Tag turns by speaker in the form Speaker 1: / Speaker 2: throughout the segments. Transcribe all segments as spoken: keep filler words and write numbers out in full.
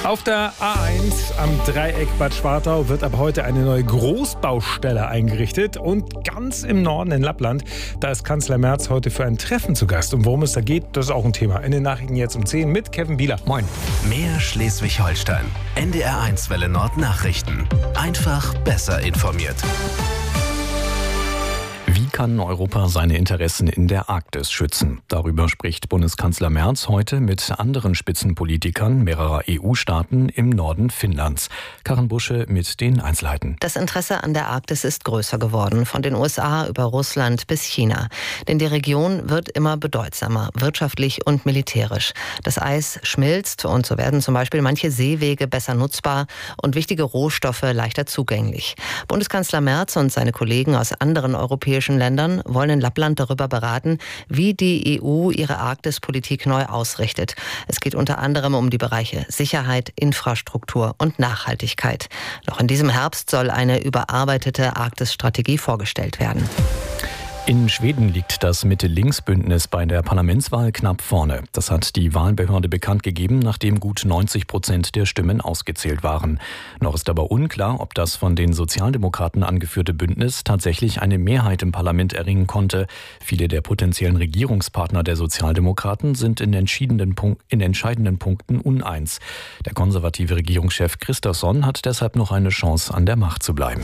Speaker 1: Auf der A eins am Dreieck Bad Schwartau wird ab heute eine neue Großbaustelle eingerichtet. Und ganz im Norden in Lappland, da ist Kanzler Merz heute für ein Treffen zu Gast. Und worum es da geht, das ist auch ein Thema. In den Nachrichten jetzt um zehn mit Kevin Bieler. Moin.
Speaker 2: Mehr Schleswig-Holstein. N D R eins Welle Nord Nachrichten. Einfach besser informiert.
Speaker 3: Wie kann Europa seine Interessen in der Arktis schützen? Darüber spricht Bundeskanzler Merz heute mit anderen Spitzenpolitikern mehrerer E U-Staaten im Norden Finnlands. Karin Busche mit den Einzelheiten.
Speaker 4: Das Interesse an der Arktis ist größer geworden, von den U S A über Russland bis China. Denn die Region wird immer bedeutsamer, wirtschaftlich und militärisch. Das Eis schmilzt und so werden zum Beispiel manche Seewege besser nutzbar und wichtige Rohstoffe leichter zugänglich. Bundeskanzler Merz und seine Kollegen aus anderen europäischen Ländern wollen in Lappland darüber beraten, wie die E U ihre Arktispolitik neu ausrichtet. Es geht unter anderem um die Bereiche Sicherheit, Infrastruktur und Nachhaltigkeit. Noch in diesem Herbst soll eine überarbeitete Arktisstrategie vorgestellt werden.
Speaker 3: In Schweden liegt das Mitte-Links-Bündnis bei der Parlamentswahl knapp vorne. Das hat die Wahlbehörde bekannt gegeben, nachdem gut neunzig Prozent der Stimmen ausgezählt waren. Noch ist aber unklar, ob das von den Sozialdemokraten angeführte Bündnis tatsächlich eine Mehrheit im Parlament erringen konnte. Viele der potenziellen Regierungspartner der Sozialdemokraten sind in entscheidenden, Punk- in entscheidenden Punkten uneins. Der konservative Regierungschef Kristersson hat deshalb noch eine Chance, an der Macht zu bleiben.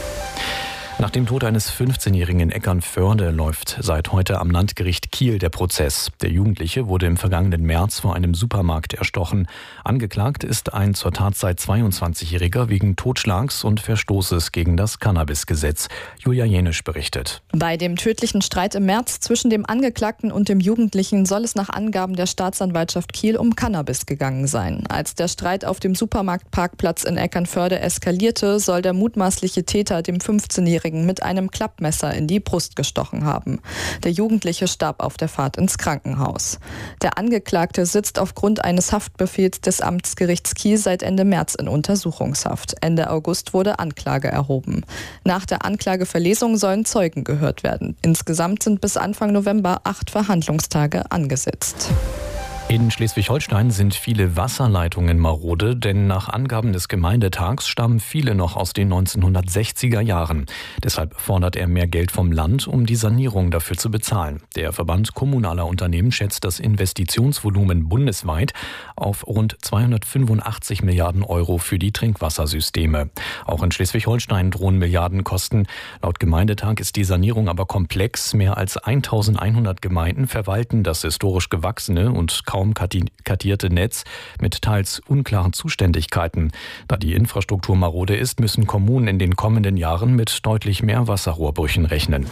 Speaker 3: Nach dem Tod eines fünfzehnjährigen in Eckernförde läuft seit heute am Landgericht Kiel der Prozess. Der Jugendliche wurde im vergangenen März vor einem Supermarkt erstochen. Angeklagt ist ein zur Tatzeit zweiundzwanzigjähriger wegen Totschlags und Verstoßes gegen das Cannabisgesetz. Julia Jenisch berichtet.
Speaker 5: Bei dem tödlichen Streit im März zwischen dem Angeklagten und dem Jugendlichen soll es nach Angaben der Staatsanwaltschaft Kiel um Cannabis gegangen sein. Als der Streit auf dem Supermarktparkplatz in Eckernförde eskalierte, soll der mutmaßliche Täter dem fünfzehnjährigen mit einem Klappmesser in die Brust gestochen haben. Der Jugendliche starb auf der Fahrt ins Krankenhaus. Der Angeklagte sitzt aufgrund eines Haftbefehls des Amtsgerichts Kiel seit Ende März in Untersuchungshaft. Ende August wurde Anklage erhoben. Nach der Anklageverlesung sollen Zeugen gehört werden. Insgesamt sind bis Anfang November acht Verhandlungstage angesetzt.
Speaker 3: In Schleswig-Holstein sind viele Wasserleitungen marode, denn nach Angaben des Gemeindetags stammen viele noch aus den neunzehnhundertsechziger Jahren. Deshalb fordert er mehr Geld vom Land, um die Sanierung dafür zu bezahlen. Der Verband kommunaler Unternehmen schätzt das Investitionsvolumen bundesweit auf rund zweihundertfünfundachtzig Milliarden Euro für die Trinkwassersysteme. Auch in Schleswig-Holstein drohen Milliardenkosten. Laut Gemeindetag ist die Sanierung aber komplex. Mehr als eintausendeinhundert Gemeinden verwalten das historisch gewachsene und kaum kartierte Netz mit teils unklaren Zuständigkeiten. Da die Infrastruktur marode ist, müssen Kommunen in den kommenden Jahren mit deutlich mehr Wasserrohrbrüchen rechnen.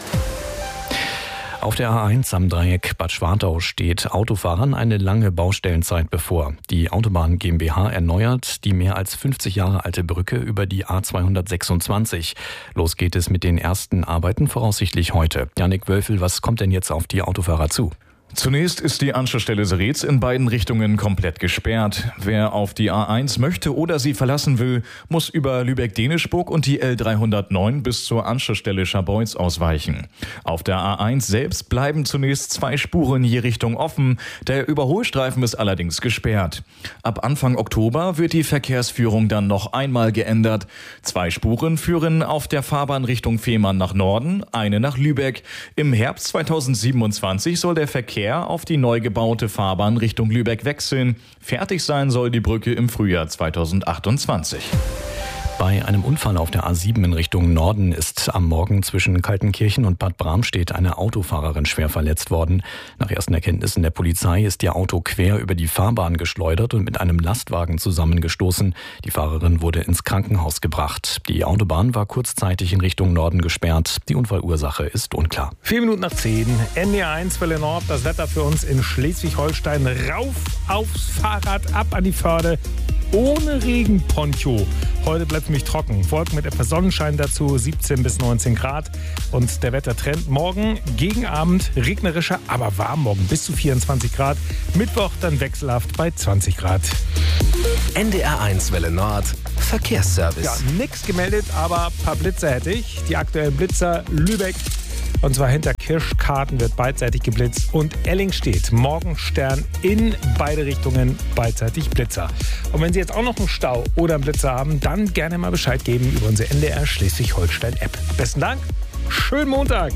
Speaker 3: Auf der A eins am Dreieck Bad Schwartau steht Autofahrern eine lange Baustellenzeit bevor. Die Autobahn GmbH erneuert die mehr als fünfzig Jahre alte Brücke über die A zweihundertsechsundzwanzig. Los geht es mit den ersten Arbeiten voraussichtlich heute. Jannik Wölfel, was kommt denn jetzt auf die Autofahrer zu?
Speaker 6: Zunächst ist die Anschlussstelle Seretz in beiden Richtungen komplett gesperrt. Wer auf die A eins möchte oder sie verlassen will, muss über Lübeck-Denischburg und die L dreihundertneun bis zur Anschlussstelle Scharbeutz ausweichen. Auf der A eins selbst bleiben zunächst zwei Spuren je Richtung offen. Der Überholstreifen ist allerdings gesperrt. Ab Anfang Oktober wird die Verkehrsführung dann noch einmal geändert. Zwei Spuren führen auf der Fahrbahn Richtung Fehmarn nach Norden, eine nach Lübeck. Im Herbst zweitausendsiebenundzwanzig soll der Verkehr auf die neu gebaute Fahrbahn Richtung Lübeck wechseln. Fertig sein soll die Brücke im Frühjahr zweitausendachtundzwanzig.
Speaker 3: Bei einem Unfall auf der A sieben in Richtung Norden ist am Morgen zwischen Kaltenkirchen und Bad Bramstedt eine Autofahrerin schwer verletzt worden. Nach ersten Erkenntnissen der Polizei ist ihr Auto quer über die Fahrbahn geschleudert und mit einem Lastwagen zusammengestoßen. Die Fahrerin wurde ins Krankenhaus gebracht. Die Autobahn war kurzzeitig in Richtung Norden gesperrt. Die Unfallursache ist unklar.
Speaker 1: Vier Minuten nach zehn. N D R eins Welle Nord. Das Wetter für uns in Schleswig-Holstein. Rauf aufs Fahrrad, ab an die Förde. Ohne Regenponcho. Heute bleibt es nämlich trocken. Wolken mit etwas Sonnenschein dazu, siebzehn bis neunzehn Grad. Und der Wettertrend morgen gegen Abend regnerischer, aber warm morgen bis zu vierundzwanzig Grad. Mittwoch dann wechselhaft bei zwanzig Grad.
Speaker 2: N D R eins Welle Nord Verkehrsservice.
Speaker 1: Ja, nix gemeldet, aber ein paar Blitzer hätte ich. Die aktuellen Blitzer Lübeck Und zwar hinter Kirschkarten wird beidseitig geblitzt und Ellingstedt, Morgenstern in beide Richtungen beidseitig Blitzer. Und wenn Sie jetzt auch noch einen Stau oder einen Blitzer haben, dann gerne mal Bescheid geben über unsere N D R Schleswig-Holstein-App. Besten Dank, schönen Montag.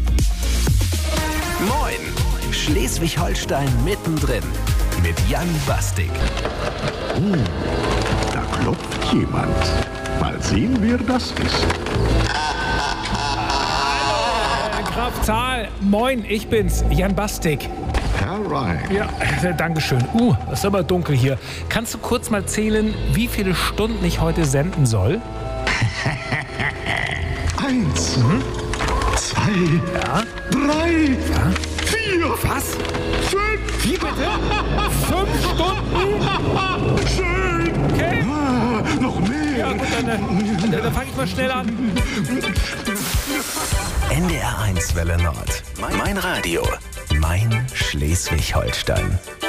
Speaker 2: Moin, Schleswig-Holstein mittendrin mit Jan Bastik.
Speaker 7: Hm, da klopft jemand. Mal sehen, wer das ist.
Speaker 1: Graf Zahl, moin, ich bin's, Jan Bastik.
Speaker 7: Alright.
Speaker 1: Ja, äh, dankeschön. Uh, es ist aber dunkel hier. Kannst du kurz mal zählen, wie viele Stunden ich heute senden soll?
Speaker 7: Eins,
Speaker 1: Mhm.
Speaker 7: zwei,
Speaker 1: Ja.
Speaker 7: drei,
Speaker 1: Ja.
Speaker 7: vier,
Speaker 1: Was?
Speaker 7: fünf.
Speaker 1: Wie bitte? Fünf Stunden?
Speaker 7: Schön.
Speaker 1: Okay.
Speaker 7: Ah, noch mehr.
Speaker 1: Ja gut, dann, äh, dann, dann fange ich mal schnell an.
Speaker 2: N D R eins Welle Nord. Mein Radio. Mein Schleswig-Holstein.